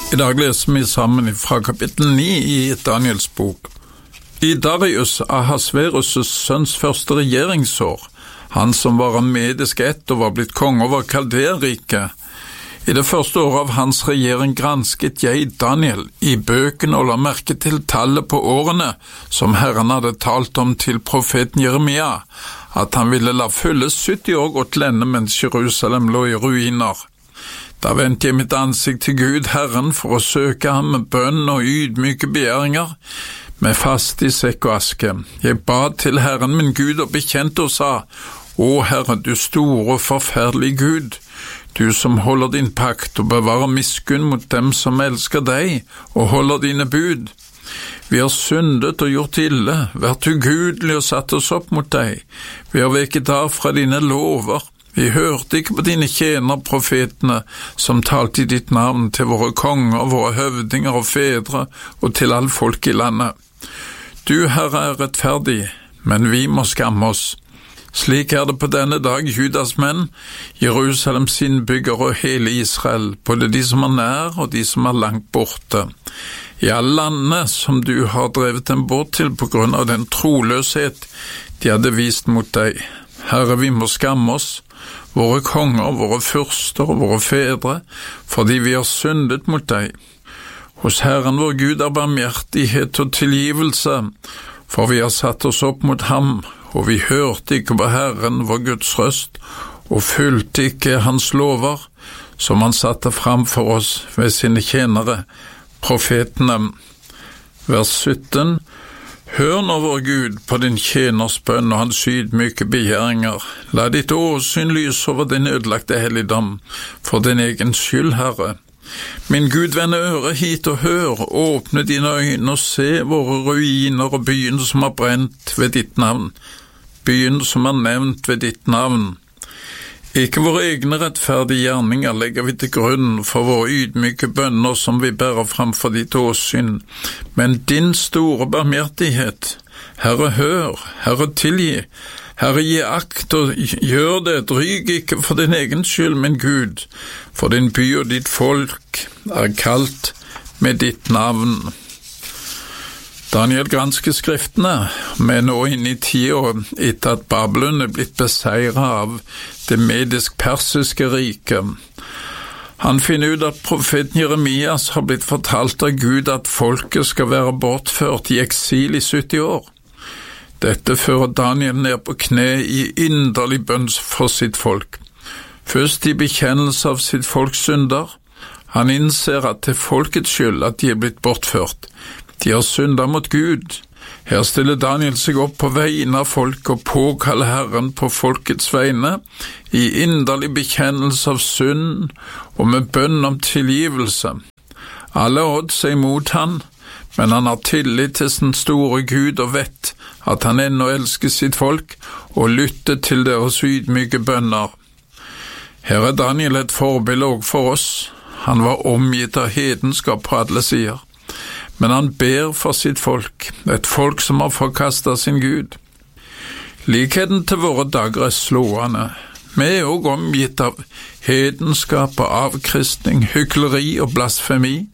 I dag leser vi sammen fra kapittel 9 i Daniels bok. I Darius Ahasverus' sønns første regjeringsår, han som var en medisk ett og var blitt konge over Kaldea-riket, i det første året av hans regjering gransket jeg, Daniel, i bøkene og la merke til tallet på årene som Herren hadde talt om til profeten Jeremia, at han ville la fylle 70 år gå til ende mens Jerusalem lå i ruiner. Da vendte jeg mitt ansikt til Gud, Herren, for å søke ham med bønn og ydmyke begjæringer, med fast i sekk og aske. Jeg ba til Herren min Gud og bekjente og sa, Å Herre, du store og forferdelige Gud, du som holder din pakt og bevarer miskunn mot dem som elsker deg og holder dine bud. Vi har syndet og gjort ille, vært ugudelige og satt oss opp mot deg. Vi har veket av fra dine lover. Vi hørte ikke på dine tjener, profetene, som talte i ditt navn til våre konger, våre høvdinger og fedre, og til all folk i landet. Du, Herre, er rettferdig, men vi må skamme oss. Slik er det på denne dag, Judas menn, Jerusalems innbyggere og hele Israel, både de som er nær og de som er langt borte. I alle landene som du har drevet dem bort til på grunn av den troløshet de hadde vist mot deg. Herre, vi må skamme oss, våre konger, våre fyrster og våre fedre, fordi vi har syndet mot deg. Hos Herren vår Gud er barmhjertighet og tilgivelse, for vi har satt oss opp mot ham, og vi hørte ikke på Herren vår Guds røst, og fulgte ikke hans lover, som han satte fram for oss ved sine tjenere, profetene. Vers 17. Hør nå, vår Gud, på din tjeners bønn og hans ydmyke begjæringer. La ditt åsyn lyse over din ødelagte helligdom, for din egen skyld, Herre. Min Gud, vend øret hit og hør, åpne dine øyne og se våre ruiner og byen som har brent ved ditt navn, byen som er nevnt ved ditt navn. Ikke våre egne rettferdige gjerninger legger vi til grunn for våre ydmyke bønner som vi bærer fram for ditt åsyn, men din store barmhjertighet. Herre, hør, Herre, tilgi, Herre, gi akt og gjør det, dryg ikke for din egen skyld, min Gud, for din by og ditt folk er kalt med ditt navn. Daniel gransker skriftene, men nå inne i tiden etter at Babylon er blitt beseiret av det medisk-persiske riket. Han finner ut at profeten Jeremias har blitt fortalt av Gud at folket skal være bortført i eksil i 70 år. Dette fører Daniel ned på kne i inderlig bønn for sitt folk. Først i bekjennelse av sitt folks synder. Han innser at det er folkets skyld at de er blitt bortført. De har syndet mot Gud. Her stiller Daniel seg opp på vegne av folk og påkaller Herren på folkets vegne, i inderlig bekjennelse av synd og med bønn om tilgivelse. Alle odds er imot han, men han har tillit til sin store Gud og vet at han ennå elsker sitt folk og lytter til deres ydmyke bønner. Her er Daniel et forbilde også for oss. Han var omgitt av hedenskap på alle sider. Men han ber for sitt folk, et folk som har forkastet sin Gud. Likheten til våre dager er slående. Vi er også omgitt av hedenskap og avkristning, hykleri og blasfemi.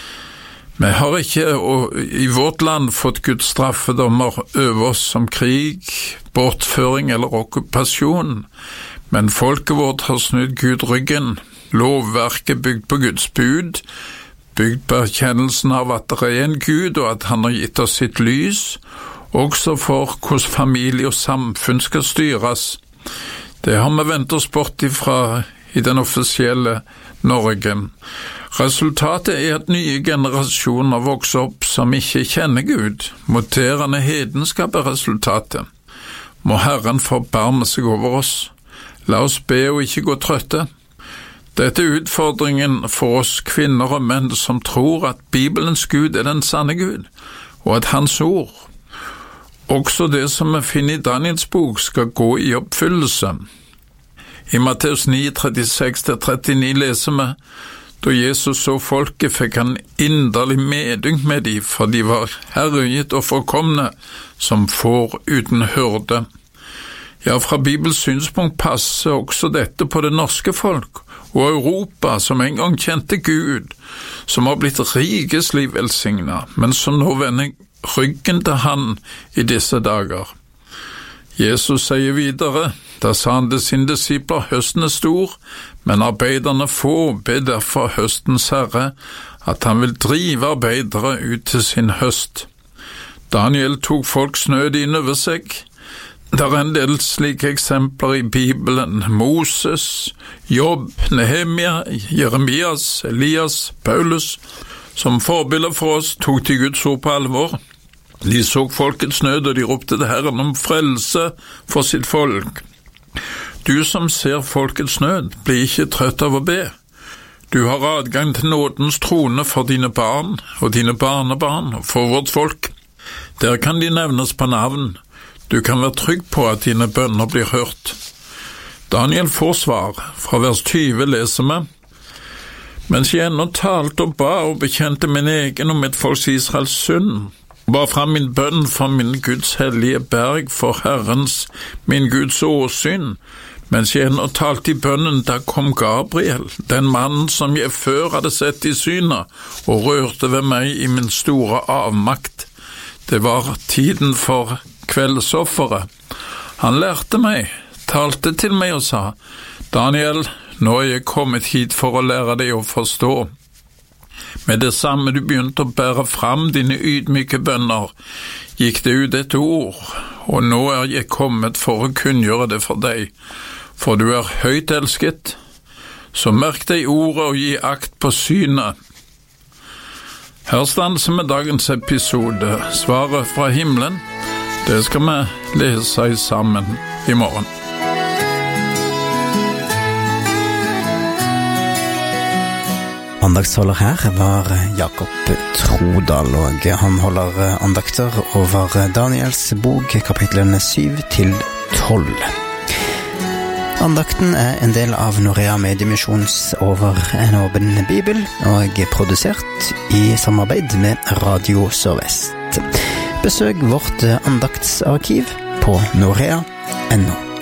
Vi har ikke i vårt land fått Guds straffedommer over oss som krig, bortføring eller okkupasjon, men folket vårt har snudd Gud ryggen. Lovverket bygd på Guds bud, bygd på erkjennelsen av at det er en Gud og at han har gitt oss sitt lys, også for hvordan familie og samfunn skal styres. Det har vi vendt oss bort ifra i den offisielle Norge. Resultatet er at nye generasjoner vokser opp som ikke kjenner Gud. Moderne hedenskap er resultatet. Må Herren forbarme seg over oss. La oss be og ikke gå trøtte. Dette er utfordringen for oss kvinner og menn som tror at Bibelens Gud er den sanne Gud, og at hans ord, også det som vi finner i Daniels bok, skal gå i oppfyllelse. I Matteus 9, 36-39 leser vi, da Jesus så folket, fikk han inderlig medynk med de, for de var herregitt og forkomne, som får uten hyrde. Ja, fra Bibels synspunkt passer også dette på det norske folk, og Europa, som en gang kjente Gud, som har blitt rikeslig velsignet, men som nå vender ryggen til han i disse dager. Jesus sier videre, da sa han til sine disipler, høsten stor, men arbeiderne få, be derfor høstens Herre, at han vil drive arbeidere ut til sin høst. Daniel tok folks nød inn over seg. Det en del slike eksempler i Bibelen, Moses, Job, Nehemia, Jeremias, Elias, Paulus, som forbilder for oss tok de Guds ord på alvor. De så folkets nød, og de ropte til Herren om frelse for sitt folk. Du som ser folkets nød, blir ikke trøtt av å be. Du har adgang til nådens trone for dine barn og dine barnebarn og for vårt folk. Der kan de nevnes på navn. Du kan være trygg på at dine bønner blir hørt. Daniel får svar. Fra vers 20 leser vi, mens jeg ennå talte og ba og bekjente min egen og mitt folks Israels synd, bar fram min bønn for min Guds hellige berg for Herrens, min Guds åsyn, mens jeg ennå talte i bønnen, da kom Gabriel, den mannen som jeg før hadde sett i synet, og rørte ved meg i min store avmakt. Det var tiden for kveldsofferet. Han lærte meg, talte til meg og sa, Daniel, nå er jeg kommet hit for å lære deg å forstå. Med det samme du begynte å bære fram dine ydmyke bønner, gikk det ut et ord, og nå er jeg kommet for å kunngjøre det for deg, for du er høyt elsket. Så merk deg ordet og gi akt på synet. Her stanser vi dagens episode, svaret fra himmelen. Det skal vi lese sammen i morgen. Andaktsholder her var Jakob Trodal, og han holder andakter over Daniels bok, kapitlene 7-12. Andakten en del av Norea Mediemisjons Over en åpen bibel, og produsert i samarbeid med Radio Sør-Vest. Besøk vårt andaktsarkiv på norea.no.